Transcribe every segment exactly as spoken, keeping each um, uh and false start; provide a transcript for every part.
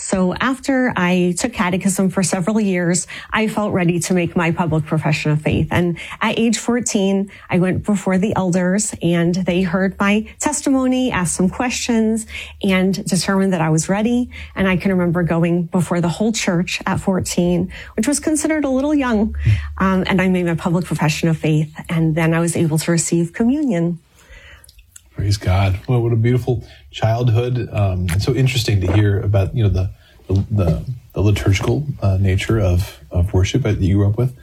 So after I took catechism for several years, I felt ready to make my public profession of faith. And at age fourteen, I went before the elders and they heard my testimony, asked some questions, and determined that I was ready. And I can remember going before the whole church at fourteen, which was considered a little young. Um, and I made my public profession of faith. And then I was able to receive communion. Praise God. Well, what a beautiful childhood. Um, it's so interesting to hear about, you know, the the, the, the liturgical uh, nature of, of worship that you grew up with.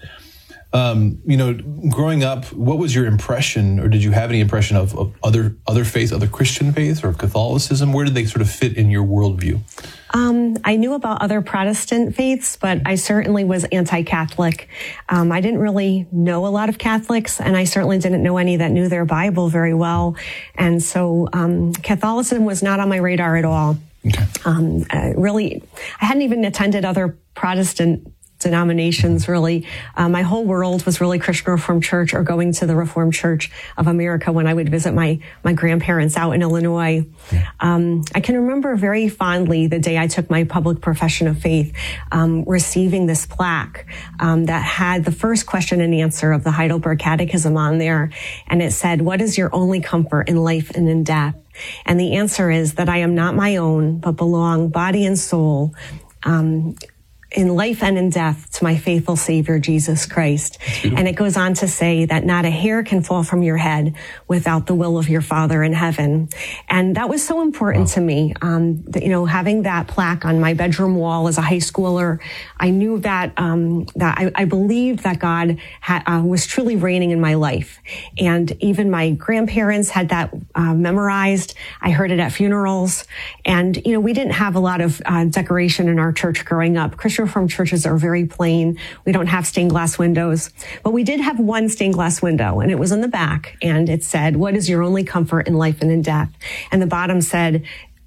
Um, you know, growing up, what was your impression, or did you have any impression of, of other other faiths, other Christian faiths, or Catholicism? Where did they sort of fit in your worldview? Um, I knew about other Protestant faiths, but I certainly was anti-Catholic. Um, I didn't really know a lot of Catholics, and I certainly didn't know any that knew their Bible very well. And so um, Catholicism was not on my radar at all. Okay. Um, uh, really, I hadn't even attended other Protestant denominations, really. Uh, my whole world was really Christian Reformed Church or going to the Reformed Church of America when I would visit my, my grandparents out in Illinois. Yeah. Um, I can remember very fondly the day I took my public profession of faith, um, receiving this plaque um, that had the first question and answer of the Heidelberg Catechism on there. And it said, "What is your only comfort in life and in death?" And the answer is that I am not my own, but belong body and soul, um, in life and in death, to my faithful Savior, Jesus Christ. And it goes on to say that not a hair can fall from your head without the will of your Father in heaven. And that was so important wow. to me. Um, that, you know, having that plaque on my bedroom wall as a high schooler, I knew that, um, that I, I believed that God ha- uh, was truly reigning in my life. And even my grandparents had that uh, memorized. I heard it at funerals. And, you know, we didn't have a lot of uh, decoration in our church growing up. Christian Reformed churches are very plain. We don't have stained glass windows, but we did have one stained glass window, and it was in the back, and it said, "What is your only comfort in life and in death?" And the bottom said,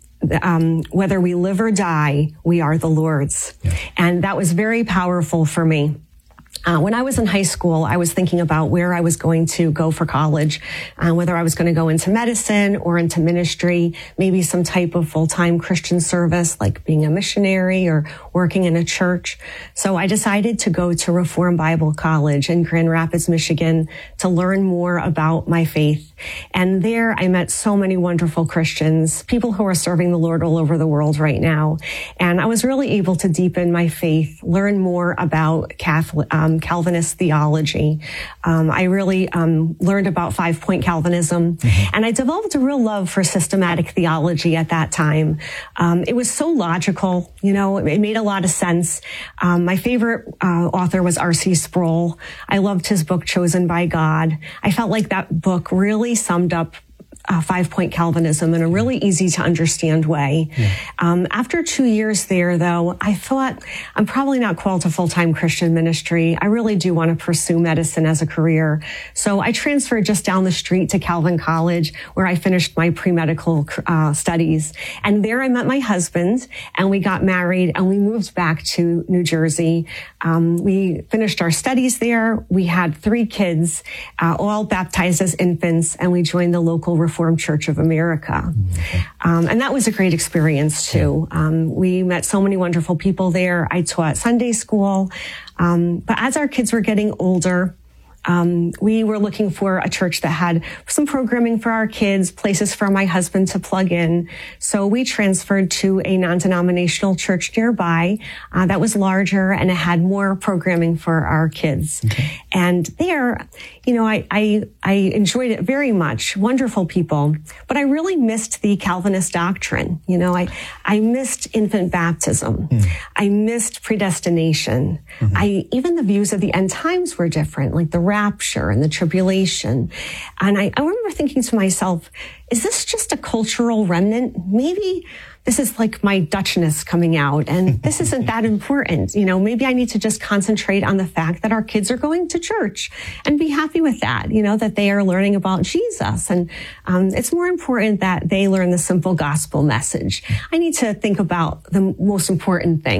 um, "Whether we live or die, we are the Lord's." Yeah. And that was very powerful for me. Uh, when I was in high school, I was thinking about where I was going to go for college, uh, whether I was going to go into medicine or into ministry, maybe some type of full-time Christian service, like being a missionary or working in a church. So I decided to go to Reformed Bible College in Grand Rapids, Michigan, to learn more about my faith. And there I met so many wonderful Christians, people who are serving the Lord all over the world right now. And I was really able to deepen my faith, learn more about Catholic, um, Calvinist theology. Um, I really um, learned about five-point Calvinism, mm-hmm. and I developed a real love for systematic theology at that time. Um, it was so logical, you know, it, it made a lot of sense. Um, my favorite uh, author was R C Sproul. I loved his book, Chosen by God. I felt like that book really summed up Uh, five-point Calvinism in a really easy to understand way. Yeah. Um, after two years there, though, I thought I'm probably not called to full-time Christian ministry. I really do want to pursue medicine as a career. So I transferred just down the street to Calvin College, where I finished my pre-medical uh, studies. And there I met my husband, and we got married, and we moved back to New Jersey. Um, we finished our studies there. We had three kids, uh, all baptized as infants, and we joined the local Reformed Church of America. Um, and that was a great experience too. Um, we met so many wonderful people there. I taught Sunday school. Um, but as our kids were getting older, Um, we were looking for a church that had some programming for our kids, places for my husband to plug in. So we transferred to a non-denominational church nearby uh, that was larger, and it had more programming for our kids. Okay. And there, you know, I, I, I enjoyed it very much. Wonderful people, but I really missed the Calvinist doctrine. You know, I, I missed infant baptism. Mm. I missed predestination. Mm-hmm. I, even the views of the end times were different, like the rapture and the tribulation. And I, I remember thinking to myself, is this just a cultural remnant? Maybe this is like my Dutchness coming out, and this isn't that important. You know, maybe I need to just concentrate on the fact that our kids are going to church and be happy with that, you know, that they are learning about Jesus. And um, it's more important that they learn the simple gospel message. I need to think about the most important thing.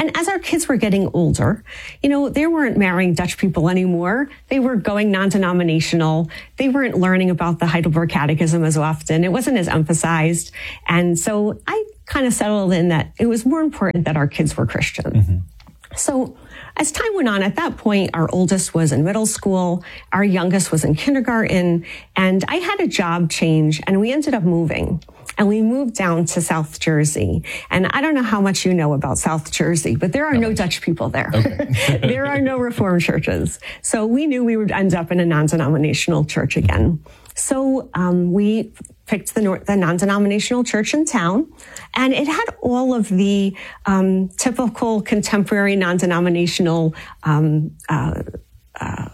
And as our kids were getting older, you know, they weren't marrying Dutch people anymore. They were going non-denominational. They weren't learning about the Heidelberg Catechism as often. It wasn't as emphasized. And so I kind of settled in that it was more important that our kids were Christian. Mm-hmm. So as time went on, at that point, our oldest was in middle school, our youngest was in kindergarten, and I had a job change, and we ended up moving. And we moved down to South Jersey. And I don't know how much you know about South Jersey, but there are no Dutch people there. Okay. There are no Reformed churches. So we knew we would end up in a non-denominational church again. So um, we picked the, the non-denominational church in town, and it had all of the um, typical contemporary non-denominational um, uh, uh,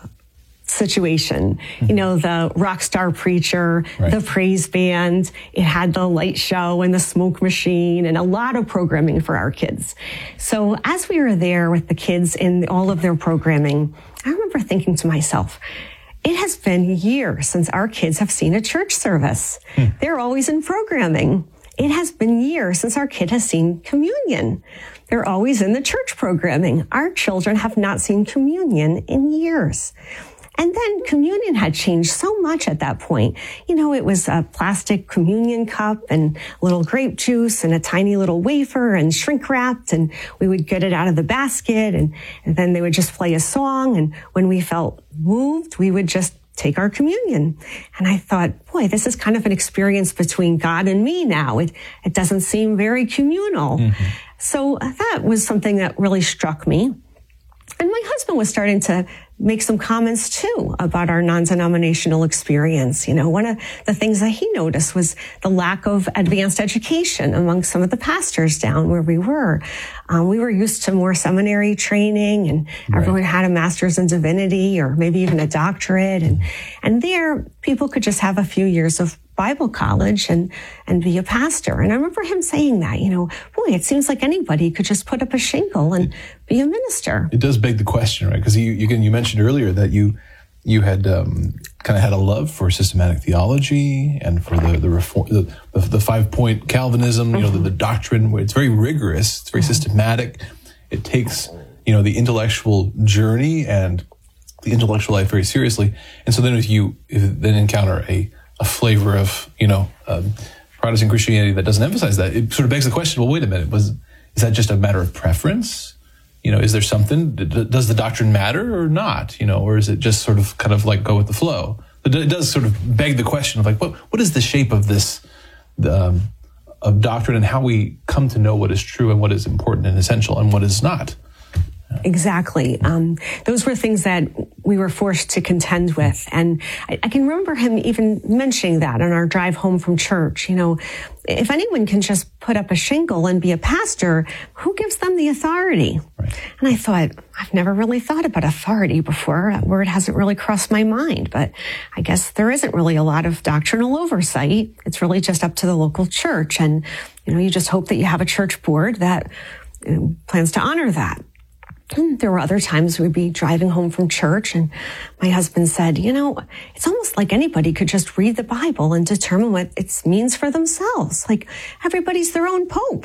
situation. Mm-hmm. You know, the rock star preacher, right. The praise band, it had the light show and the smoke machine and a lot of programming for our kids. So as we were there with the kids in all of their programming, I remember thinking to myself, it has been years since our kids have seen a church service. Hmm. They're always in programming. It has been years since our kid has seen communion. They're always in the church programming. Our children have not seen communion in years. And then communion had changed so much at that point. You know, it was a plastic communion cup and a little grape juice and a tiny little wafer and shrink wrapped. And we would get it out of the basket and, and then they would just play a song. And when we felt moved, we would just take our communion. And I thought, boy, this is kind of an experience between God and me now. It, it doesn't seem very communal. Mm-hmm. So that was something that really struck me. And my husband was starting to make some comments too about our non-denominational experience. You know, one of the things that he noticed was the lack of advanced education among some of the pastors down where we were. Um, we were used to more seminary training, and right. Everyone had a master's in divinity or maybe even a doctorate. And, and there, people could just have a few years of Bible college and, and be a pastor. And I remember him saying that, you know, boy, it seems like anybody could just put up a shingle and be a minister. It does beg the question, right? Because you, you, again, you mentioned earlier that you you had um, kind of had a love for systematic theology and for the the reform, the, the, the five point Calvinism, you know, the, the doctrine where it's very rigorous, it's very systematic. It takes, you know, the intellectual journey and the intellectual life very seriously. And so then if you if then encounter a a flavor of, you know, um, Protestant Christianity that doesn't emphasize that, it sort of begs the question, well, wait a minute, was is that just a matter of preference? You know, is there something, does the doctrine matter or not? You know, or is it just sort of kind of like go with the flow? It does sort of beg the question of like, what what is the shape of this, um, of doctrine and how we come to know what is true and what is important and essential and what is not? Exactly. Um, those were things that we were forced to contend with. And I, I can remember him even mentioning that on our drive home from church. You know, if anyone can just put up a shingle and be a pastor, who gives them the authority? Right. And I thought, I've never really thought about authority before. That word hasn't really crossed my mind, but I guess there isn't really a lot of doctrinal oversight. It's really just up to the local church. And, you know, you just hope that you have a church board that you know, plans to honor that. And there were other times we'd be driving home from church and my husband said, you know, it's almost like anybody could just read the Bible and determine what it means for themselves. Like everybody's their own pope.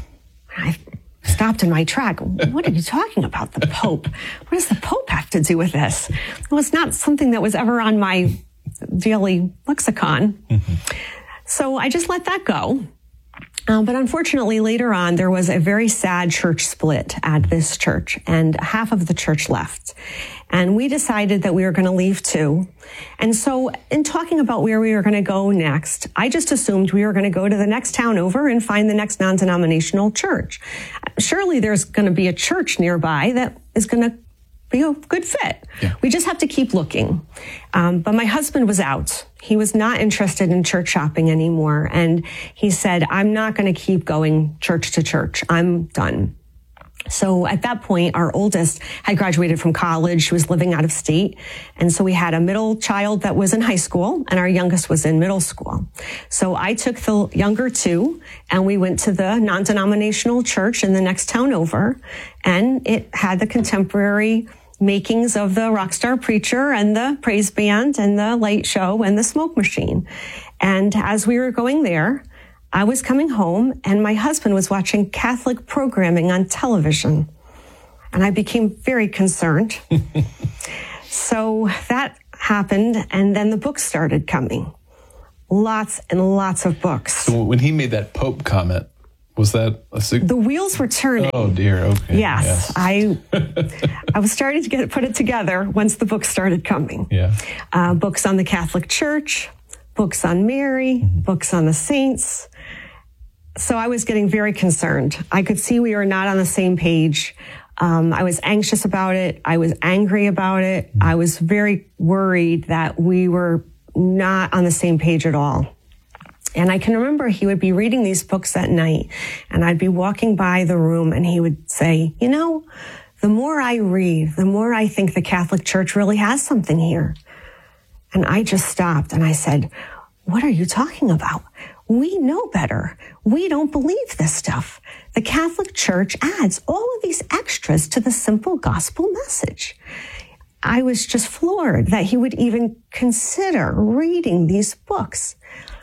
I stopped in my track. What are you talking about? The Pope? What does the Pope have to do with this? It was not something that was ever on my daily lexicon. Mm-hmm. So I just let that go. Um, but unfortunately, later on, there was a very sad church split at this church, and half of the church left. And we decided that we were going to leave too. And so in talking about where we were going to go next, I just assumed we were going to go to the next town over and find the next non-denominational church. Surely there's going to be a church nearby that is going to be a good fit. Yeah. We just have to keep looking. Um, but my husband was out. He was not interested in church shopping anymore. And he said, I'm not going to keep going church to church. I'm done. So at that point, our oldest had graduated from college. She was living out of state. And so we had a middle child that was in high school and our youngest was in middle school. So I took the younger two and we went to the non-denominational church in the next town over. And it had the contemporary makings of the rock star preacher and the praise band and the light show and the smoke machine. And as we were going there, I was coming home and my husband was watching Catholic programming on television. And I became very concerned. So that happened. And then the books started coming. Lots and lots of books. So when he made that Pope comment, was that a sig- the wheels were turning? Oh dear. Okay. Yes, yes. I I was starting to get put it together once the books started coming. Yeah. Uh, books on the Catholic Church, books on Mary, mm-hmm. books on the saints. So I was getting very concerned. I could see we were not on the same page. Um, I was anxious about it. I was angry about it. Mm-hmm. I was very worried that we were not on the same page at all. And I can remember he would be reading these books at night, and I'd be walking by the room and he would say, you know, the more I read, the more I think the Catholic Church really has something here. And I just stopped and I said, what are you talking about? We know better. We don't believe this stuff. The Catholic Church adds all of these extras to the simple gospel message. I was just floored that he would even consider reading these books.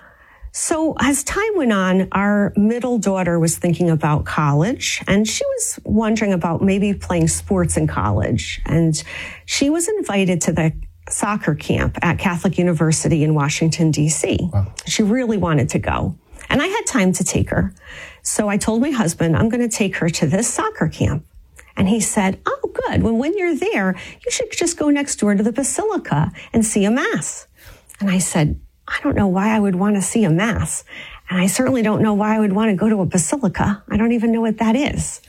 So as time went on, our middle daughter was thinking about college, and she was wondering about maybe playing sports in college. And she was invited to the soccer camp at Catholic University in Washington, D C Wow. She really wanted to go. And I had time to take her. So I told my husband, I'm going to take her to this soccer camp. And he said, oh, good. Well, when you're there, you should just go next door to the Basilica and see a mass. And I said, I don't know why I would want to see a mass. And I certainly don't know why I would want to go to a basilica. I don't even know what that is.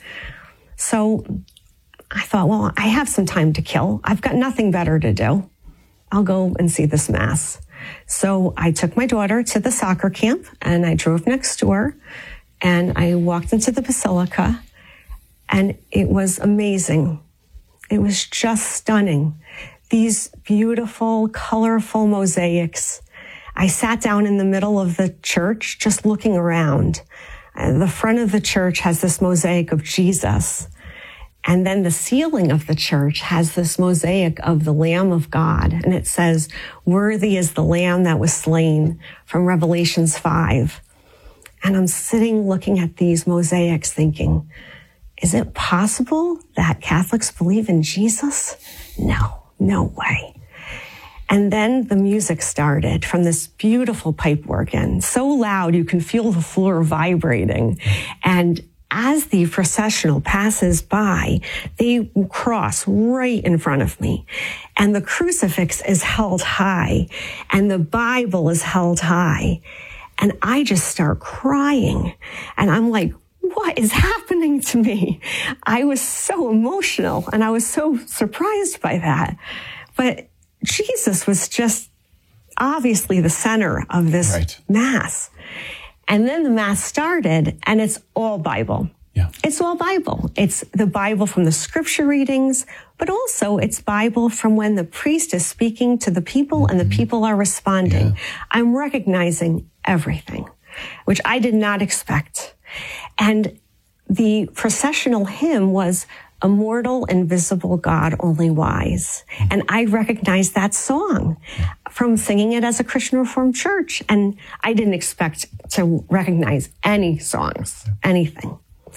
So I thought, well, I have some time to kill. I've got nothing better to do. I'll go and see this mass. So I took my daughter to the soccer camp and I drove next door and I walked into the basilica and it was amazing. It was just stunning. These beautiful, colorful mosaics. I sat down in the middle of the church, just looking around. And the front of the church has this mosaic of Jesus. And then the ceiling of the church has this mosaic of the Lamb of God. And it says, worthy is the Lamb that was slain, from Revelations five. And I'm sitting looking at these mosaics thinking, is it possible that Catholics believe in Jesus? No, no way. And then the music started from this beautiful pipe organ, so loud you can feel the floor vibrating. And as the processional passes by, they cross right in front of me. And the crucifix is held high, and the Bible is held high. And I just start crying. And I'm like, what is happening to me? I was so emotional, and I was so surprised by that. But Jesus was just obviously the center of this right. Mass. And then the Mass started, and it's all Bible. Yeah. It's all Bible. It's the Bible from the scripture readings, but also it's Bible from when the priest is speaking to the people mm-hmm. and the people are responding. Yeah. I'm recognizing everything, which I did not expect. And the processional hymn was Immortal, Invisible God, Only Wise. And I recognized that song from singing it as a Christian Reformed church. And I didn't expect to recognize any songs, anything.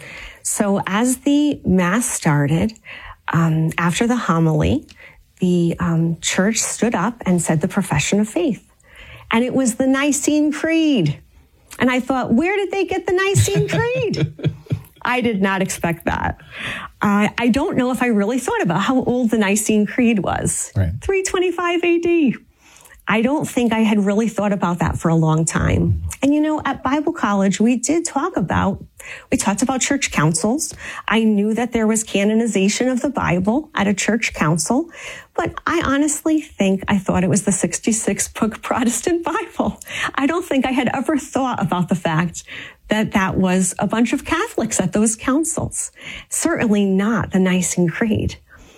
So as the Mass started, um, after the homily, the um, church stood up and said the profession of faith. And it was the Nicene Creed. And I thought, where did they get the Nicene Creed? I did not expect that. Uh, I don't know if I really thought about how old the Nicene Creed was. Right. three twenty-five A D. I don't think I had really thought about that for a long time. And you know, at Bible college, we did talk about, we talked about church councils. I knew that there was canonization of the Bible at a church council, but I honestly think I thought it was the sixty-six book Protestant Bible. I don't think I had ever thought about the fact that that was a bunch of Catholics at those councils. Certainly not the Nicene Creed.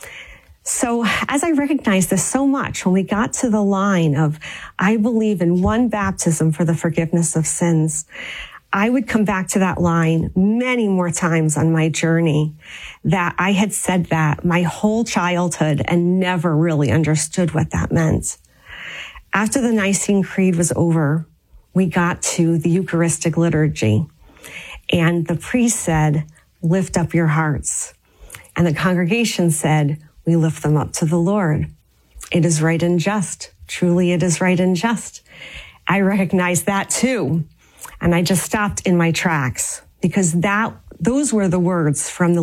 So as I recognized this so much, when we got to the line of, I believe in one baptism for the forgiveness of sins, I would come back to that line many more times on my journey, that I had said that my whole childhood and never really understood what that meant. After the Nicene Creed was over, we got to the Eucharistic liturgy, and the priest said, "Lift up your hearts." And the congregation said, "We lift them up to the Lord. It is right and just. Truly it is right and just." I recognized that too. And I just stopped in my tracks, because that those were the words from the